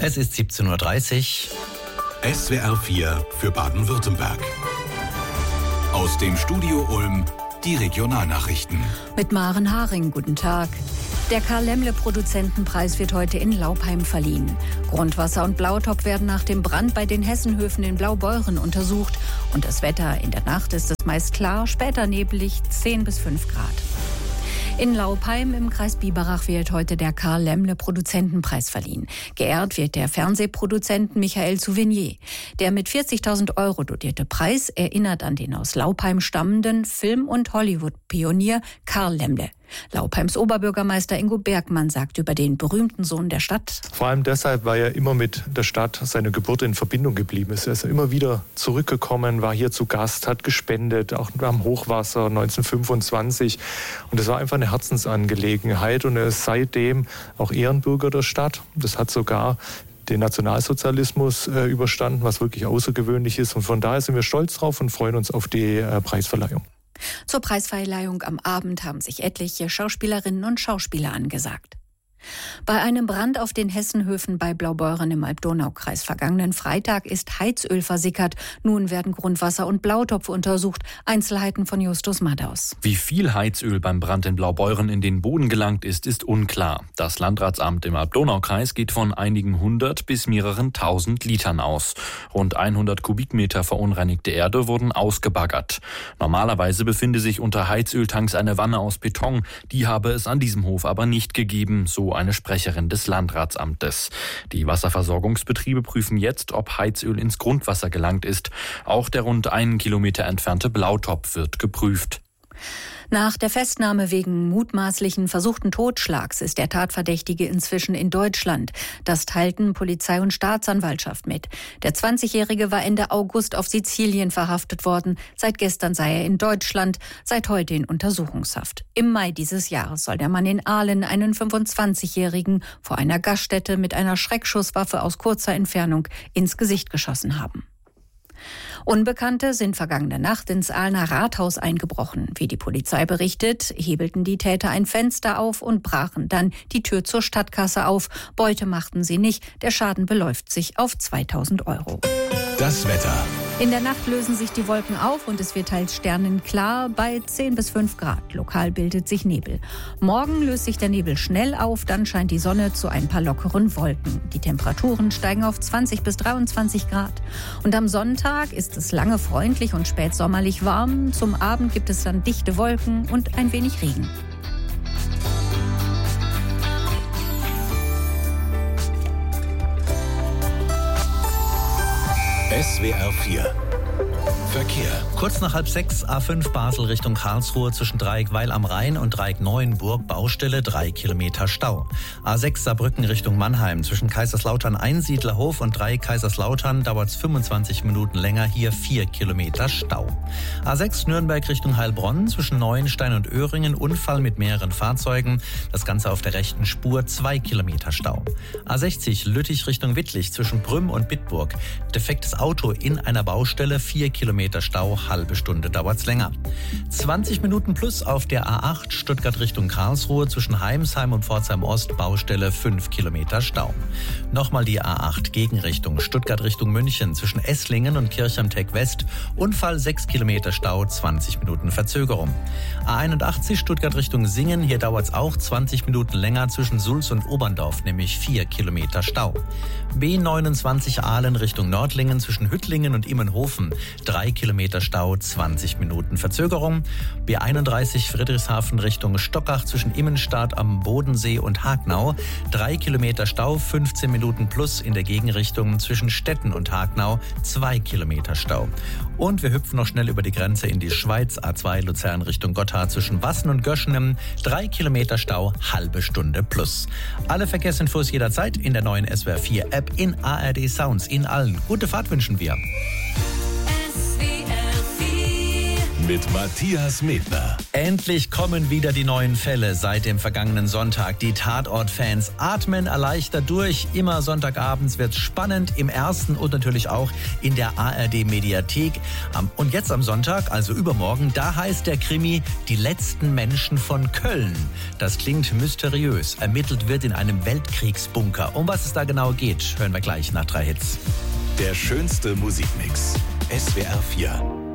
Es ist 17:30 Uhr. SWR 4 für Baden-Württemberg. Aus dem Studio Ulm die Regionalnachrichten. Mit Maren Haring, guten Tag. Der Karl-Lemle-Produzentenpreis wird heute in Laupheim verliehen. Grundwasser und Blautopf werden nach dem Brand bei den Hessenhöfen in Blaubeuren untersucht. Und das Wetter: in der Nacht ist es meist klar, später nebelig, 10 bis 5 Grad. In Laupheim im Kreis Biberach wird heute der Karl-Lemle-Produzentenpreis verliehen. Geehrt wird der Fernsehproduzent Michael Souvenier. Der mit 40.000 € dotierte Preis erinnert an den aus Laupheim stammenden Film- und Hollywood-Pionier Karl Lemle. Laupheims Oberbürgermeister Ingo Bergmann sagt über den berühmten Sohn der Stadt: Vor allem deshalb, weil er immer mit der Stadt, seiner Geburt, in Verbindung geblieben ist. Er ist immer wieder zurückgekommen, war hier zu Gast, hat gespendet, auch am Hochwasser 1925. Und das war einfach eine Herzensangelegenheit. Und er ist seitdem auch Ehrenbürger der Stadt. Das hat sogar den Nationalsozialismus überstanden, was wirklich außergewöhnlich ist. Und von daher sind wir stolz drauf und freuen uns auf die Preisverleihung. Zur Preisverleihung am Abend haben sich etliche Schauspielerinnen und Schauspieler angesagt. Bei einem Brand auf den Hessenhöfen bei Blaubeuren im Alb-Donau-Kreis vergangenen Freitag ist Heizöl versickert. Nun werden Grundwasser und Blautopf untersucht. Einzelheiten von Justus Madaus. Wie viel Heizöl beim Brand in Blaubeuren in den Boden gelangt ist unklar. Das Landratsamt im Alb-Donau-Kreis geht von einigen 100 bis mehreren 1000 Litern aus. Rund 100 Kubikmeter verunreinigte Erde wurden ausgebaggert. Normalerweise befinde sich unter Heizöltanks eine Wanne aus Beton. Die habe es an diesem Hof aber nicht gegeben, so eine Sprecherin des Landratsamtes. Die Wasserversorgungsbetriebe prüfen jetzt, ob Heizöl ins Grundwasser gelangt ist. Auch der rund 1 Kilometer entfernte Blautopf wird geprüft. Nach der Festnahme wegen mutmaßlichen versuchten Totschlags ist der Tatverdächtige inzwischen in Deutschland. Das teilten Polizei und Staatsanwaltschaft mit. Der 20-Jährige war Ende August auf Sizilien verhaftet worden. Seit gestern sei er in Deutschland, seit heute in Untersuchungshaft. Im Mai dieses Jahres soll der Mann in Aalen einen 25-Jährigen vor einer Gaststätte mit einer Schreckschusswaffe aus kurzer Entfernung ins Gesicht geschossen haben. Unbekannte sind vergangene Nacht ins Aalener Rathaus eingebrochen. Wie die Polizei berichtet, hebelten die Täter ein Fenster auf und brachen dann die Tür zur Stadtkasse auf. Beute machten sie nicht. Der Schaden beläuft sich auf 2.000 €. Das Wetter. In der Nacht lösen sich die Wolken auf und es wird teils sternenklar bei 10 bis 5 Grad. Lokal bildet sich Nebel. Morgen löst sich der Nebel schnell auf, dann scheint die Sonne zu ein paar lockeren Wolken. Die Temperaturen steigen auf 20 bis 23 Grad. Und am Sonntag ist es lange freundlich und spätsommerlich warm. Zum Abend gibt es dann dichte Wolken und ein wenig Regen. SWR 4 Verkehr. Kurz nach 5:30 A5 Basel Richtung Karlsruhe zwischen Dreieckweil am Rhein und Dreieck-Neuenburg Baustelle, 3 Kilometer Stau. A6 Saarbrücken Richtung Mannheim zwischen Kaiserslautern-Einsiedlerhof und Dreieck Kaiserslautern dauert es 25 Minuten länger, hier 4 Kilometer Stau. A6 Nürnberg Richtung Heilbronn zwischen Neuenstein und Öhringen Unfall mit mehreren Fahrzeugen, das Ganze auf der rechten Spur, 2 Kilometer Stau. A60 Lüttich Richtung Wittlich zwischen Brüm und Bitburg, defektes Auto in einer Baustelle, 4 Kilometer Stau, halbe Stunde dauert's länger. 20 Minuten plus auf der A8 Stuttgart Richtung Karlsruhe zwischen Heimsheim und Pforzheim Ost, Baustelle, 5 Kilometer Stau. Nochmal die A8 Gegenrichtung Stuttgart Richtung München zwischen Esslingen und Kirchheim-Teck West, Unfall, 6 Kilometer Stau, 20 Minuten Verzögerung. A81 Stuttgart Richtung Singen, hier dauert's auch 20 Minuten länger zwischen Sulz und Oberndorf, nämlich 4 Kilometer Stau. B29 Aalen Richtung Nördlingen zwischen Hüttlingen und Immenhofen, 3 Kilometer Stau, 20 Minuten Verzögerung. B31 Friedrichshafen Richtung Stockach zwischen Immenstadt am Bodensee und Hagnau, 3 Kilometer Stau, 15 Minuten plus in der Gegenrichtung zwischen Stetten und Hagnau, 2 Kilometer Stau. Und wir hüpfen noch schnell über die Grenze in die Schweiz, A2 Luzern Richtung Gotthard zwischen Wassen und Göschenem, 3 Kilometer Stau, halbe Stunde plus. Alle Verkehrsinfos jederzeit in der neuen SWR 4 App, in ARD Sounds, in allen. Gute Fahrt wünschen wir. mit Matthias Medner. Endlich kommen wieder die neuen Fälle seit dem vergangenen Sonntag. Die Tatort-Fans atmen erleichtert durch. Immer Sonntagabends wird's spannend im ersten und natürlich auch in der ARD-Mediathek. Und jetzt am Sonntag, also übermorgen, da heißt der Krimi Die letzten Menschen von Köln. Das klingt mysteriös. Ermittelt wird in einem Weltkriegsbunker. Um was es da genau geht, hören wir gleich nach 3 Hits. Der schönste Musikmix. SWR 4.